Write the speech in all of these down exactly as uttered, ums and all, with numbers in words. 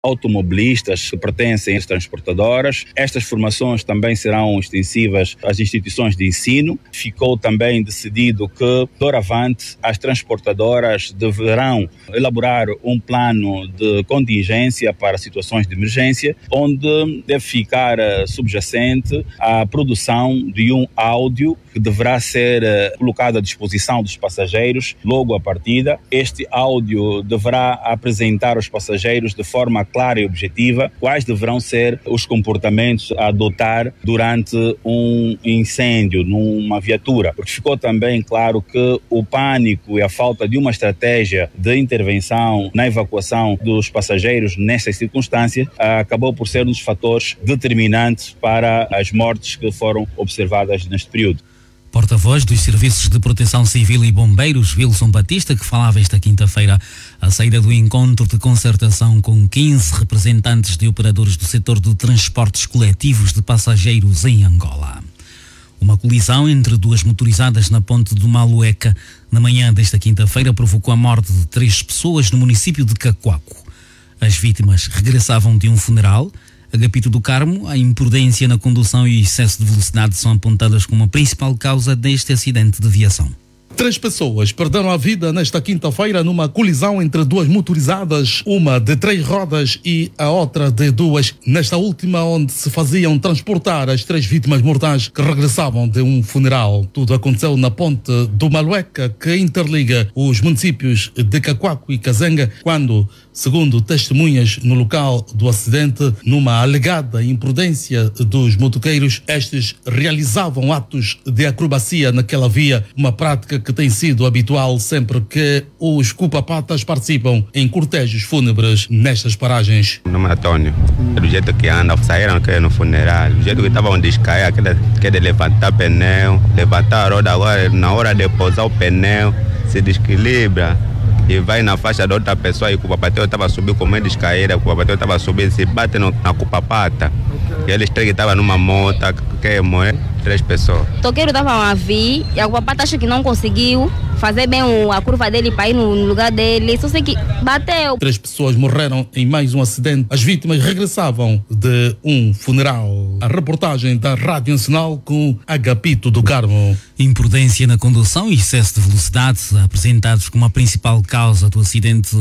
automobilistas que pertencem às transportadoras. Estas formações também serão extensivas às instituições de ensino. Ficou também decidido que, doravante, as transportadoras deverão elaborar um plano de contingência para situações de emergência, onde deve ficar subjacente a produção de um áudio que deverá ser colocado à disposição dos passageiros logo à partida. Este áudio deverá apresentar aos passageiros de forma clara e objetiva quais deverão ser os comportamentos a adotar durante um incêndio numa viatura, porque ficou também claro que o pânico e a falta de uma estratégia de intervenção na evacuação dos passageiros nessas circunstâncias acabou por ser um dos fatores determinantes para as mortes que foram observadas neste período. Porta-voz dos Serviços de Proteção Civil e Bombeiros, Wilson Batista, que falava esta quinta-feira à saída do encontro de concertação com quinze representantes de operadores do setor de transportes coletivos de passageiros em Angola. Uma colisão entre duas motorizadas na ponte do Malueca na manhã desta quinta-feira provocou a morte de três pessoas no município de Cacoaco. As vítimas regressavam de um funeral. Agapito do Carmo, a imprudência na condução e excesso de velocidade são apontadas como a principal causa deste acidente de viação. Três pessoas perderam a vida nesta quinta-feira numa colisão entre duas motorizadas, uma de três rodas e a outra de duas. Nesta última, onde se faziam transportar as três vítimas mortais que regressavam de um funeral. Tudo aconteceu na ponte do Malueca, que interliga os municípios de Cacoaco e Kazenga, quando, segundo testemunhas no local do acidente, numa alegada imprudência dos motoqueiros, estes realizavam atos de acrobacia naquela via, uma prática que tem sido habitual sempre que os cupa-patas participam em cortejos fúnebres nestas paragens. O nome é Antônio, do jeito que anda, saíram que no funeral, do jeito que estavam descair, aquele que de levantar pneu, levantar a roda, agora na hora de pousar o pneu, se desequilibra e vai na faixa da outra pessoa e o cupa-pateu estava subindo com medo de cair, o cupa-pateu estava subindo, se bate no, na cupa-pata. E eles três estavam numa moto, que morrer três pessoas. O toqueiro estava a vir e a cupa-pata acho que não conseguiu fazer bem a curva dele para ir no lugar dele, só sei que bateu. Três pessoas morreram em mais um acidente. As vítimas regressavam de um funeral. A reportagem da Rádio Nacional com Agapito do Carmo. Imprudência na condução e excesso de velocidade apresentados como a principal causa do acidente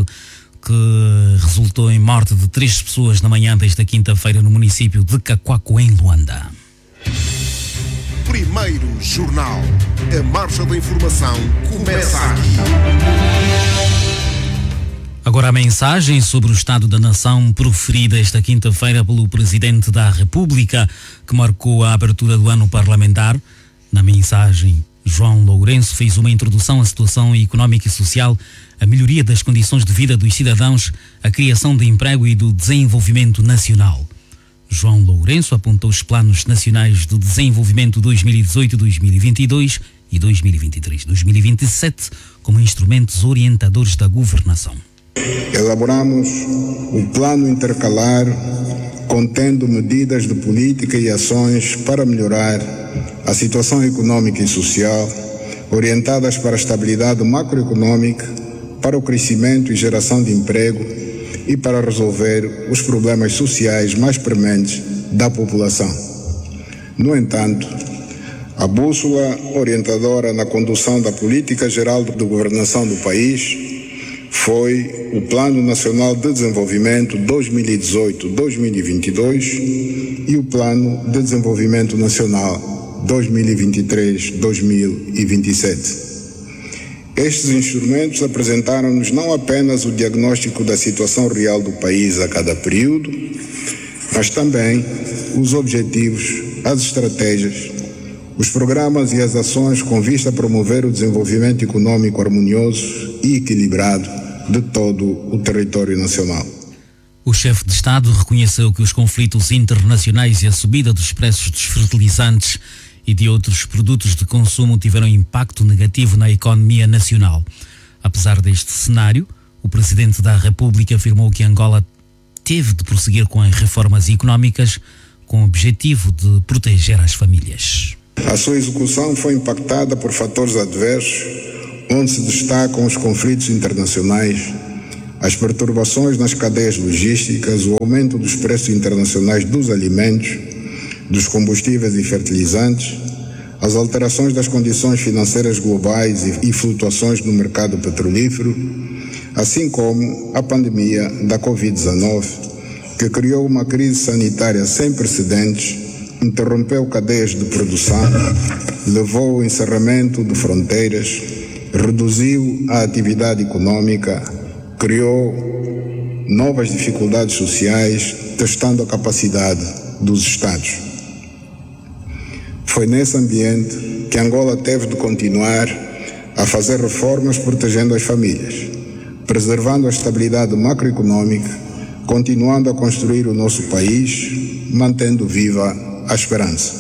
que resultou em morte de três pessoas na manhã desta quinta-feira no município de Cacoaco, em Luanda. Primeiro Jornal. A marcha da informação começa aqui. Agora a mensagem sobre o Estado da Nação proferida esta quinta-feira pelo Presidente da República, que marcou a abertura do ano parlamentar. Na mensagem, João Lourenço fez uma introdução à situação económica e social, a melhoria das condições de vida dos cidadãos, a criação de emprego e do desenvolvimento nacional. João Lourenço apontou os planos nacionais de desenvolvimento dois mil e dezoito a dois mil e vinte e dois e dois mil e vinte e três a dois mil e vinte e sete como instrumentos orientadores da governação. Elaboramos o plano intercalar contendo medidas de política e ações para melhorar a situação econômica e social, orientadas para a estabilidade macroeconômica, para o crescimento e geração de emprego e para resolver os problemas sociais mais prementes da população. No entanto, a bússola orientadora na condução da política geral de governação do país foi o Plano Nacional de Desenvolvimento dois mil e dezoito a dois mil e vinte e dois e o Plano de Desenvolvimento Nacional dois mil e vinte e três a dois mil e vinte e sete. Estes instrumentos apresentaram-nos não apenas o diagnóstico da situação real do país a cada período, mas também os objetivos, as estratégias, os programas e as ações com vista a promover o desenvolvimento econômico harmonioso e equilibrado de todo o território nacional. O chefe de Estado reconheceu que os conflitos internacionais e a subida dos preços dos fertilizantes e de outros produtos de consumo tiveram impacto negativo na economia nacional. Apesar deste cenário, o Presidente da República afirmou que Angola teve de prosseguir com as reformas económicas com o objetivo de proteger as famílias. A sua execução foi impactada por fatores adversos, onde se destacam os conflitos internacionais, as perturbações nas cadeias logísticas, o aumento dos preços internacionais dos alimentos, dos combustíveis e fertilizantes, as alterações das condições financeiras globais e, e flutuações no mercado petrolífero, assim como a pandemia da covid dezenove, que criou uma crise sanitária sem precedentes, interrompeu cadeias de produção, levou ao encerramento de fronteiras, reduziu a atividade econômica, criou novas dificuldades sociais, testando a capacidade dos Estados. Foi nesse ambiente que Angola teve de continuar a fazer reformas protegendo as famílias, preservando a estabilidade macroeconômica, continuando a construir o nosso país, mantendo viva a esperança.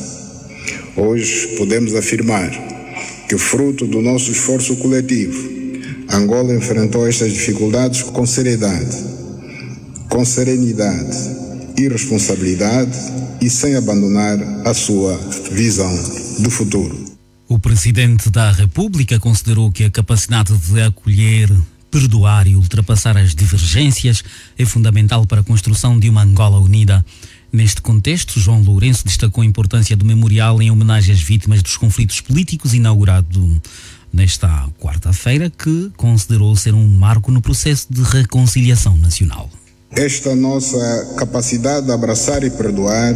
Hoje podemos afirmar que, fruto do nosso esforço coletivo, Angola enfrentou estas dificuldades com seriedade, com serenidade e responsabilidade e sem abandonar a sua visão do futuro. O Presidente da República considerou que a capacidade de acolher, perdoar e ultrapassar as divergências é fundamental para a construção de uma Angola unida. Neste contexto, João Lourenço destacou a importância do memorial em homenagem às vítimas dos conflitos políticos inaugurado nesta quarta-feira, que considerou ser um marco no processo de reconciliação nacional. Esta nossa capacidade de abraçar e perdoar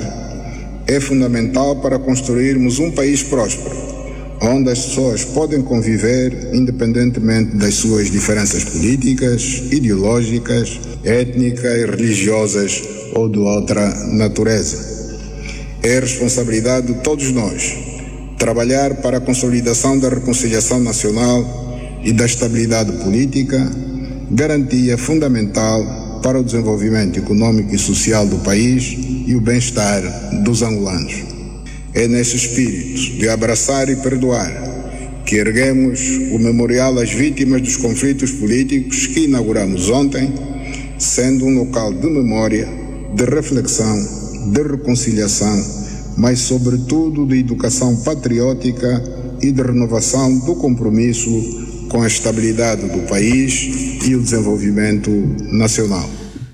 é fundamental para construirmos um país próspero, onde as pessoas podem conviver independentemente das suas diferenças políticas, ideológicas, étnicas e religiosas ou de outra natureza. É responsabilidade de todos nós trabalhar para a consolidação da reconciliação nacional e da estabilidade política, garantia fundamental para o desenvolvimento econômico e social do país e o bem-estar dos angolanos. É nesse espírito de abraçar e perdoar que erguemos o memorial às vítimas dos conflitos políticos que inauguramos ontem, sendo um local de memória, de reflexão, de reconciliação, mas sobretudo de educação patriótica e de renovação do compromisso com a estabilidade do país e o desenvolvimento nacional.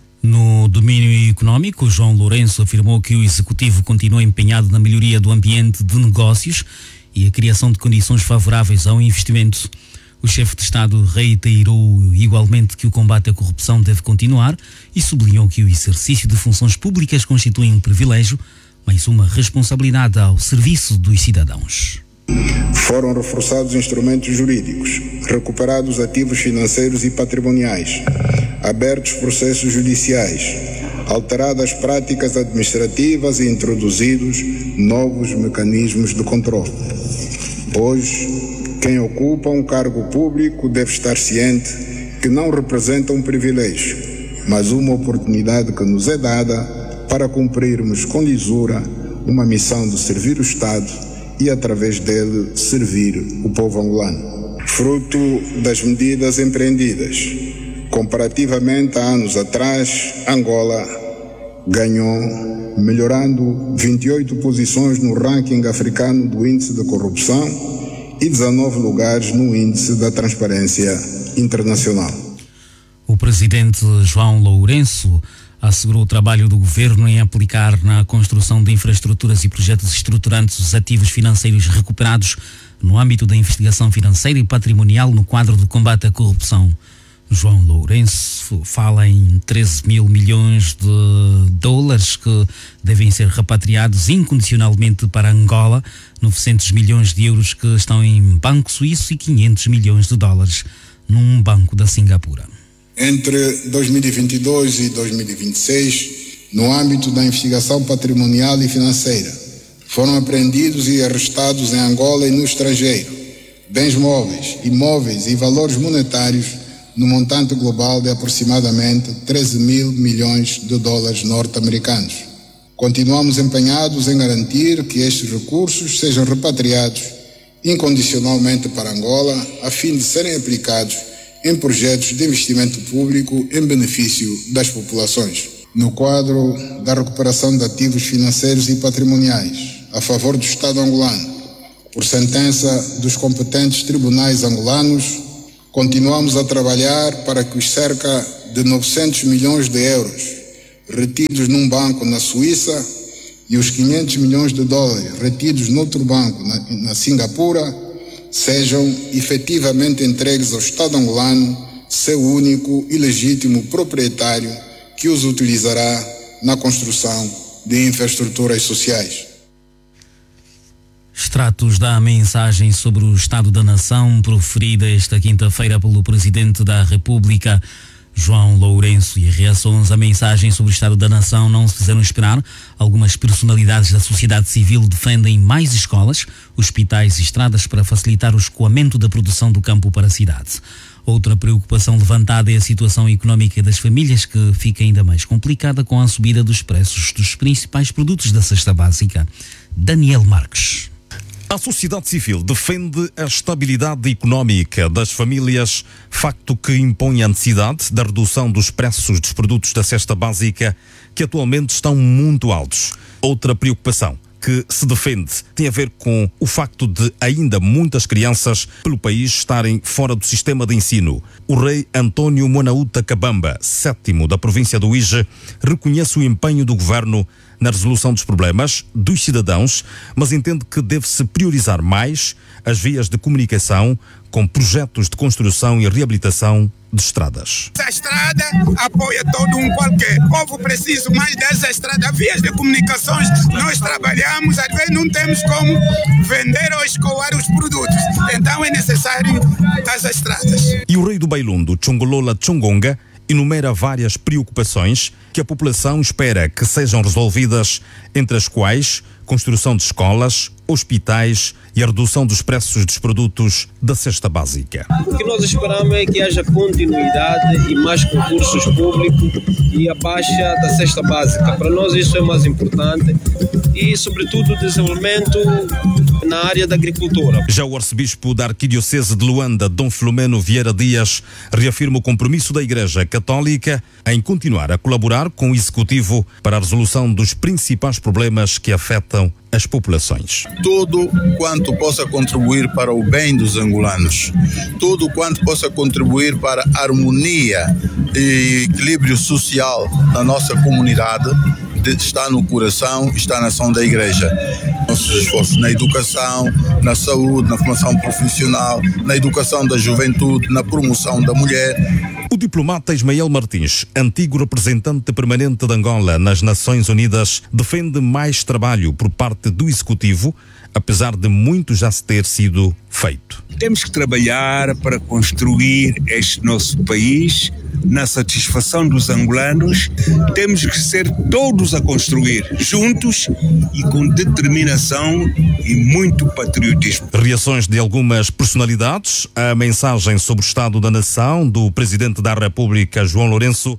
No domínio econômico, João Lourenço afirmou que o Executivo continua empenhado na melhoria do ambiente de negócios e a criação de condições favoráveis ao investimento. O chefe de Estado reiterou igualmente que o combate à corrupção deve continuar e sublinhou que o exercício de funções públicas constitui um privilégio, mas uma responsabilidade ao serviço dos cidadãos. Foram reforçados instrumentos jurídicos, recuperados ativos financeiros e patrimoniais, abertos processos judiciais, alteradas práticas administrativas e introduzidos novos mecanismos de controle. Hoje, quem ocupa um cargo público deve estar ciente que não representa um privilégio, mas uma oportunidade que nos é dada para cumprirmos com lisura uma missão de servir o Estado e, através dele, servir o povo angolano. Fruto das medidas empreendidas, comparativamente a anos atrás, Angola ganhou, melhorando vinte e oito posições no ranking africano do índice de corrupção e dezanove lugares no índice da transparência internacional. O presidente João Lourenço assegurou o trabalho do governo em aplicar na construção de infraestruturas e projetos estruturantes os ativos financeiros recuperados no âmbito da investigação financeira e patrimonial no quadro do combate à corrupção. João Lourenço fala em treze mil milhões de dólares que devem ser repatriados incondicionalmente para Angola, novecentos milhões de euros que estão em banco suíço e quinhentos milhões de dólares num banco da Singapura. Entre dois mil e vinte e dois e dois mil e vinte e seis, no âmbito da investigação patrimonial e financeira, foram apreendidos e arrestados em Angola e no estrangeiro bens móveis, imóveis e valores monetários no montante global de aproximadamente treze mil milhões de dólares norte-americanos. Continuamos empenhados em garantir que estes recursos sejam repatriados incondicionalmente para Angola, a fim de serem aplicados em projetos de investimento público em benefício das populações. No quadro da recuperação de ativos financeiros e patrimoniais a favor do Estado angolano, por sentença dos competentes tribunais angolanos, Continuamos a trabalhar para que os cerca de novecentos milhões de euros retidos num banco na Suíça e os quinhentos milhões de dólares retidos noutro banco na, na Singapura sejam efetivamente entregues ao Estado angolano, seu único e legítimo proprietário, que os utilizará na construção de infraestruturas sociais. Extratos da mensagem sobre o Estado da Nação proferida esta quinta-feira pelo Presidente da República, João Lourenço, e reações à mensagem sobre o Estado da Nação não se fizeram esperar. Algumas personalidades da sociedade civil defendem mais escolas, hospitais e estradas para facilitar o escoamento da produção do campo para a cidade. Outra preocupação levantada é a situação económica das famílias, que fica ainda mais complicada com a subida dos preços dos principais produtos da cesta básica. Daniel Marques. A sociedade civil defende a estabilidade económica das famílias, facto que impõe a necessidade da redução dos preços dos produtos da cesta básica, que atualmente estão muito altos. Outra preocupação que se defende tem a ver com o facto de ainda muitas crianças pelo país estarem fora do sistema de ensino. O rei António Monauta Cabamba, sétimo da província do Ije, reconhece o empenho do governo na resolução dos problemas dos cidadãos, mas entende que deve-se priorizar mais as vias de comunicação com projetos de construção e reabilitação de estradas. Essa estrada apoia todo um qualquer. O povo precisa mais dessa estrada. Vias de comunicações, nós trabalhamos, às vezes não temos como vender ou escoar os produtos. Então é necessário as estradas. E o rei do Bailundo, Chongolola Chongonga, enumera várias preocupações que a população espera que sejam resolvidas, entre as quais construção de escolas, hospitais e a redução dos preços dos produtos da cesta básica. O que nós esperamos é que haja continuidade e mais concursos públicos e a baixa da cesta básica. Para nós isso é mais importante e, sobretudo, o desenvolvimento na área da agricultura. Já o arcebispo da Arquidiocese de Luanda, Dom Filomeno Vieira Dias, reafirma o compromisso da Igreja Católica em continuar a colaborar com o Executivo para a resolução dos principais problemas que afetam as populações. Tudo quanto possa contribuir para o bem dos angolanos, tudo quanto possa contribuir para a harmonia e equilíbrio social na nossa comunidade, está no coração, está na ação da Igreja. Nossos esforços na educação, na saúde, na formação profissional, na educação da juventude, na promoção da mulher. O diplomata Ismael Martins, antigo representante permanente de Angola nas Nações Unidas, defende mais trabalho por parte do Executivo, apesar de muito já se ter sido feito. Temos que trabalhar para construir este nosso país na satisfação dos angolanos. Temos que ser todos a construir, juntos e com determinação e muito patriotismo. Reações de algumas personalidades à mensagem sobre o Estado da Nação do Presidente da República, João Lourenço.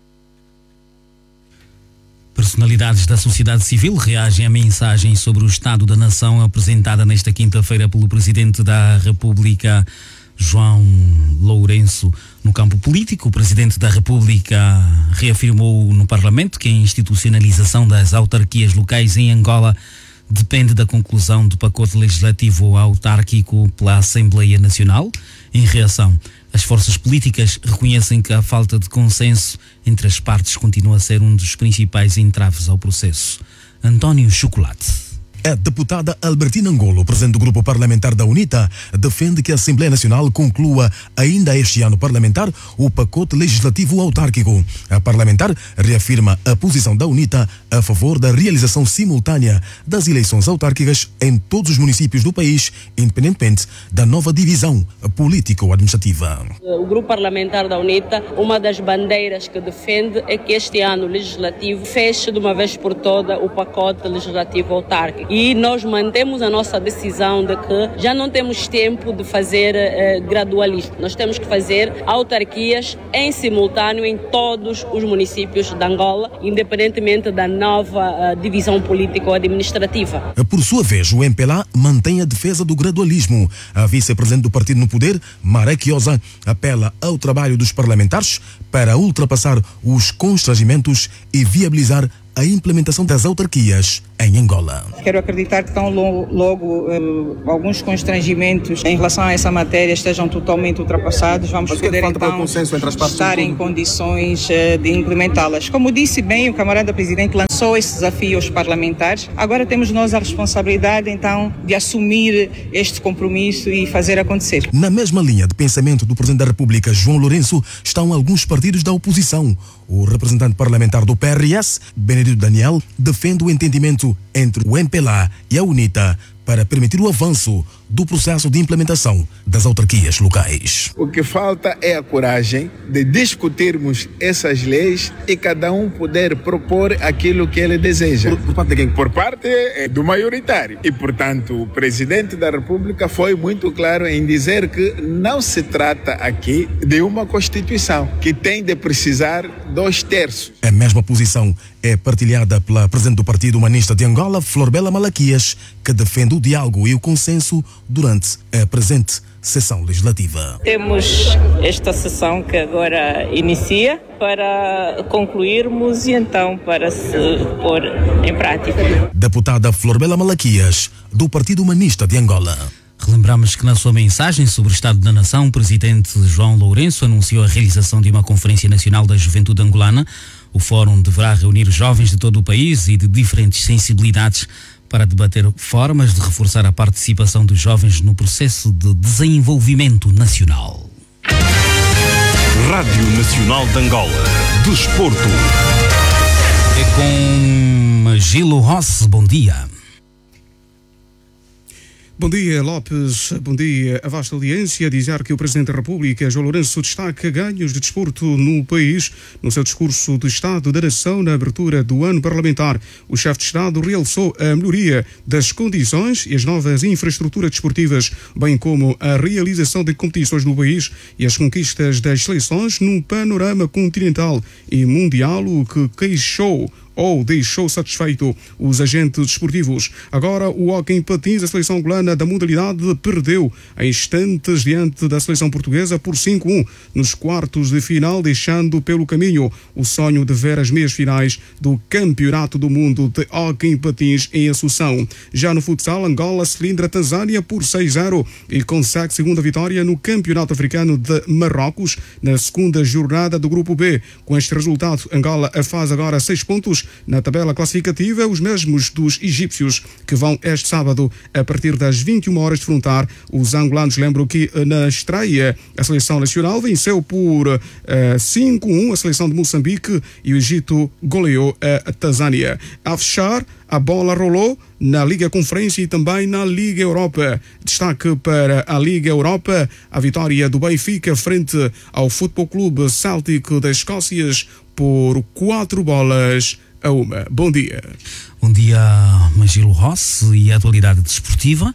Personalidades da sociedade civil reagem à mensagem sobre o Estado da Nação apresentada nesta quinta-feira pelo Presidente da República, João Lourenço. No campo político, o Presidente da República reafirmou no Parlamento que a institucionalização das autarquias locais em Angola depende da conclusão do pacote legislativo autárquico pela Assembleia Nacional. Em reação, as forças políticas reconhecem que a falta de consenso entre as partes continua a ser um dos principais entraves ao processo. António Chocolate. A deputada Albertina Angolo, presidente do grupo parlamentar da UNITA, defende que a Assembleia Nacional conclua ainda este ano parlamentar o pacote legislativo autárquico. A parlamentar reafirma a posição da UNITA a favor da realização simultânea das eleições autárquicas em todos os municípios do país, independentemente da nova divisão político-administrativa. O grupo parlamentar da UNITA, uma das bandeiras que defende é que este ano legislativo feche de uma vez por toda o pacote legislativo autárquico. E nós mantemos a nossa decisão de que já não temos tempo de fazer eh, gradualismo. Nós temos que fazer autarquias em simultâneo em todos os municípios de Angola, independentemente da nova eh, divisão político-administrativa. Por sua vez, o M P L A mantém a defesa do gradualismo. A vice-presidente do partido no poder, Maré Quiosa, apela ao trabalho dos parlamentares para ultrapassar os constrangimentos e viabilizar a implementação das autarquias em Angola. Quero acreditar que tão logo, logo uh, alguns constrangimentos em relação a essa matéria estejam totalmente ultrapassados. Vamos Mas poder falta então para o consenso entre as partes estar em condições uh, de implementá-las. Como disse bem, o camarada Presidente lançou esse desafio aos parlamentares. Agora temos nós a responsabilidade então de assumir este compromisso e fazer acontecer. Na mesma linha de pensamento do Presidente da República, João Lourenço, estão alguns partidos da oposição. O representante parlamentar do P R S, Benedito Daniel, defende o entendimento entre o M P L A e a UNITA para permitir o avanço do processo de implementação das autarquias locais. O que falta é a coragem de discutirmos essas leis e cada um poder propor aquilo que ele deseja. Por, por parte de quem? Por parte do maioritário. E, portanto, o Presidente da República foi muito claro em dizer que não se trata aqui de uma Constituição que tem de precisar dois terços. A mesma posição é partilhada pela Presidente do Partido Humanista de Angola, Florbela Malaquias, que defende o diálogo e o consenso durante a presente sessão legislativa. Temos esta sessão que agora inicia para concluirmos e então para se pôr em prática. Deputada Florbela Malaquias, do Partido Humanista de Angola. Relembramos que na sua mensagem sobre o Estado da Nação, o presidente João Lourenço anunciou a realização de uma Conferência Nacional da Juventude Angolana. O fórum deverá reunir jovens de todo o país e de diferentes sensibilidades para debater formas de reforçar a participação dos jovens no processo de desenvolvimento nacional. Rádio Nacional de Angola. Desporto. É com Gilo Rossi. Bom dia. Bom dia, Lopes. Bom dia. A vasta audiência dizer que o Presidente da República, João Lourenço, destaca ganhos de desporto no país. No seu discurso do Estado da Nação na abertura do ano parlamentar, o chefe de Estado realçou a melhoria das condições e as novas infraestruturas desportivas, bem como a realização de competições no país e as conquistas das seleções num panorama continental e mundial, o que queixou ou deixou satisfeito os agentes desportivos. Agora, o hóquei em patins, a seleção angolana da modalidade perdeu a instantes diante da seleção portuguesa por cinco a um nos quartos de final, deixando pelo caminho o sonho de ver as meias finais do Campeonato do Mundo de Hóquei em Patins em Assunção. Já no futsal, Angola cilindra a Tanzânia por seis a zero e consegue segunda vitória no Campeonato Africano de Marrocos na segunda jornada do Grupo B. Com este resultado, Angola faz agora seis pontos na tabela classificativa, os mesmos dos egípcios, que vão este sábado a partir das vinte e uma horas defrontar os angolanos. Lembro que na estreia a seleção nacional venceu por uh, cinco a um a seleção de Moçambique e o Egito goleou a Tanzânia. A fechar, a bola rolou na Liga Conferência e também na Liga Europa. Destaque para a Liga Europa, a vitória do Benfica frente ao Futebol Clube Celtic das Escócias por quatro bolas a uma. Bom dia. Bom dia, Magilo Rossi. E a atualidade desportiva?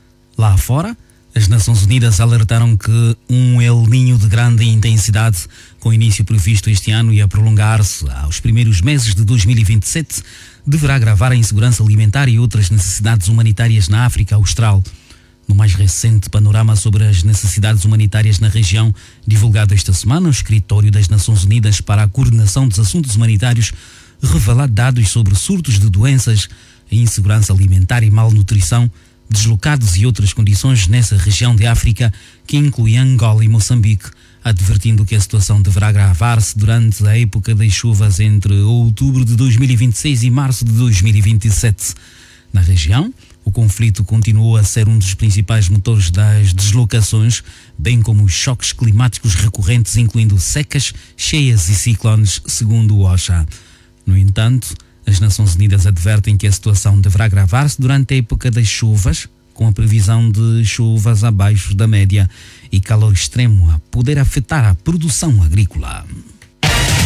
Lá fora, as Nações Unidas alertaram que um El Niño de grande intensidade, com início previsto este ano e a prolongar-se aos primeiros meses de dois mil e vinte e sete, deverá agravar a insegurança alimentar e outras necessidades humanitárias na África Austral. No mais recente panorama sobre as necessidades humanitárias na região, divulgado esta semana, o Escritório das Nações Unidas para a Coordenação dos Assuntos Humanitários revela dados sobre surtos de doenças, insegurança alimentar e malnutrição, deslocados e outras condições nessa região de África, que inclui Angola e Moçambique, advertindo que a situação deverá agravar-se durante a época das chuvas entre outubro de dois mil e vinte e seis e março de dois mil e vinte e sete. Na região, o conflito continuou a ser um dos principais motores das deslocações, bem como os choques climáticos recorrentes, incluindo secas, cheias e ciclones, segundo o OCHA. No entanto, as Nações Unidas advertem que a situação deverá agravar-se durante a época das chuvas, com a previsão de chuvas abaixo da média e calor extremo a poder afetar a produção agrícola.